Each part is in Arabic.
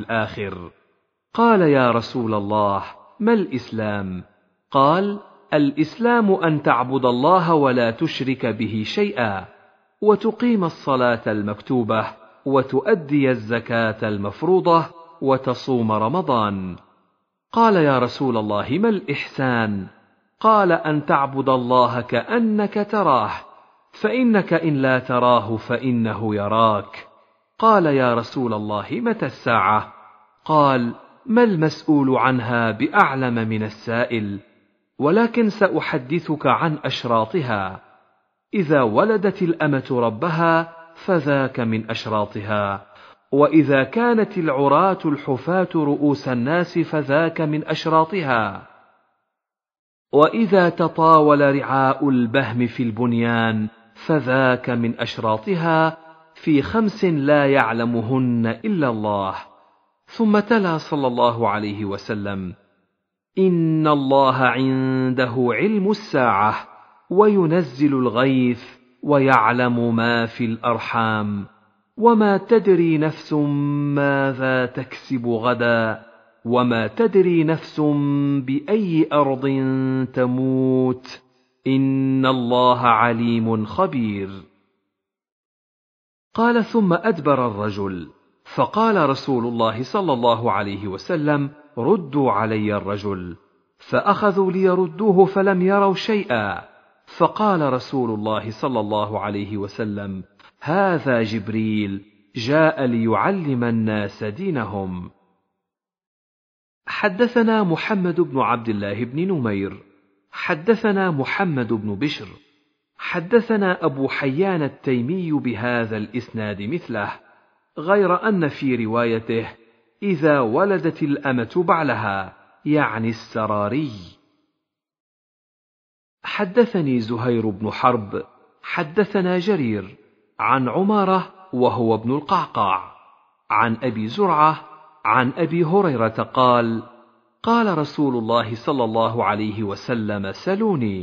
الآخر. قال: يا رسول الله، ما الإسلام؟ قال: الإسلام أن تعبد الله ولا تشرك به شيئا، وتقيم الصلاة المكتوبة، وتؤدي الزكاة المفروضة، وتصوم رمضان. قال: يا رسول الله، ما الإحسان؟ قال: أن تعبد الله كأنك تراه، فإنك إن لا تراه فإنه يراك. قال: يا رسول الله، متى الساعة؟ قال: ما المسؤول عنها بأعلم من السائل، ولكن سأحدثك عن أشراطها. إذا ولدت الأمة ربها فذاك من أشراطها، وإذا كانت العراة الحفاة رؤوس الناس فذاك من أشراطها، وإذا تطاول رعاء البهم في البنيان فذاك من أشراطها، في 5 لا يعلمهن إلا الله. ثم تلا صلى الله عليه وسلم: إن الله عنده علم الساعة، وينزل الغيث، ويعلم ما في الأرحام، وما تدري نفس ماذا تكسب غدا، وما تدري نفس بأي أرض تموت، إن الله عليم خبير. قال: ثم أدبر الرجل، فقال رسول الله صلى الله عليه وسلم: ردوا علي الرجل. فأخذوا ليردوه فلم يروا شيئا، فقال رسول الله صلى الله عليه وسلم: هذا جبريل جاء ليعلم الناس دينهم. حدثنا محمد بن عبد الله بن نمير حدثنا محمد بن بشر حدثنا أبو حيان التيمي بهذا الإسناد مثله، غير أن في روايته: إذا ولدت الأمة بعلها، يعني السراري. حدثني زهير بن حرب حدثنا جرير عن عمارة وهو ابن القعقاع عن أبي زرعة عن أبي هريرة قال: قال رسول الله صلى الله عليه وسلم: سلوني.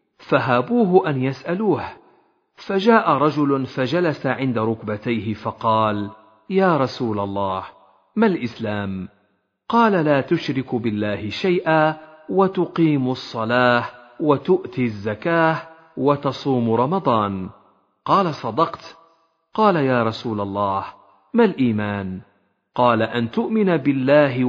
فهابوه أن يسألوه، فجاء رجل فجلس عند ركبتيه فقال: يا رسول الله، ما الإسلام؟ قال: لا تشرك بالله شيئا، وتقيم الصلاة، وتؤتي الزكاة، وتصوم رمضان. قال: صدقت. قال: يا رسول الله، ما الإيمان؟ قال: أن تؤمن بالله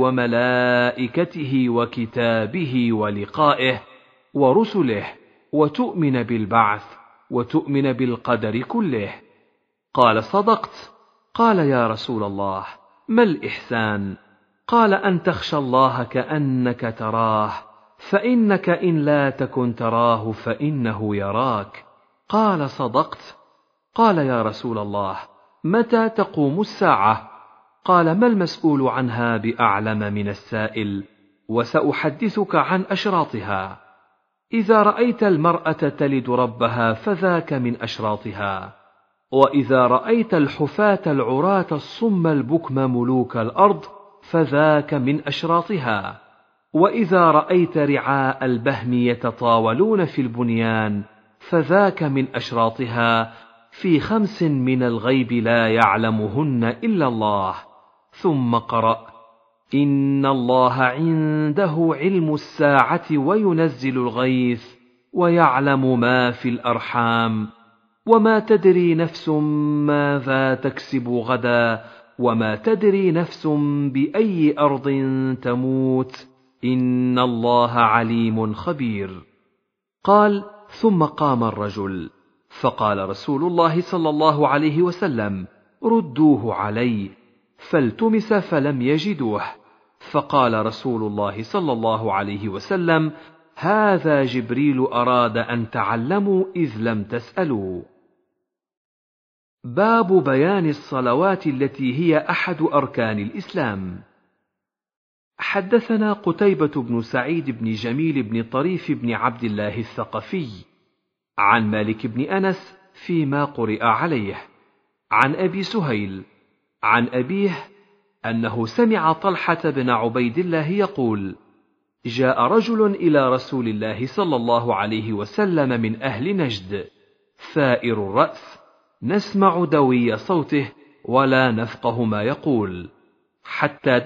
وملائكته وكتابه ولقائه ورسله، وتؤمن بالبعث، وتؤمن بالقدر كله. قال: صدقت. قال: يا رسول الله، ما الإحسان؟ قال: أن تخشى الله كأنك تراه، فإنك إن لا تكن تراه فإنه يراك. قال: صدقت. قال: يا رسول الله، متى تقوم الساعة؟ قال: ما المسؤول عنها بأعلم من السائل، وسأحدثك عن أشراطها. إذا رأيت المرأة تلد ربها فذاك من أشراطها، وإذا رأيت الحفاة العراة الصم البكم ملوك الأرض فذاك من أشراطها، وإذا رأيت رعاء البهم يتطاولون في البنيان فذاك من أشراطها، في 5 من الغيب لا يعلمهن إلا الله. ثم قرأ: إن الله عنده علم الساعة وينزل الغيث، ويعلم ما في الأرحام، وما تدري نفس ماذا تكسب غدا، وما تدري نفس بأي أرض تموت، إن الله عليم خبير. قال: ثم قام الرجل، فقال رسول الله صلى الله عليه وسلم: ردوه علي. فالتمس فلم يجدوه، فقال رسول الله صلى الله عليه وسلم: هذا جبريل أراد أن تعلموا إذ لم تسألوا. باب بيان الصلوات التي هي أحد أركان الإسلام. حدثنا قتيبة بن سعيد بن جميل بن طريف بن عبد الله الثقفي عن مالك بن أنس فيما قرئ عليه عن أبي سهيل عن أبيه أنه سمع طلحة بن عبيد الله يقول: جاء رجل إلى رسول الله صلى الله عليه وسلم من أهل نجد، ثائر الرأس، نسمع دوي صوته ولا نفقه ما يقول، حتى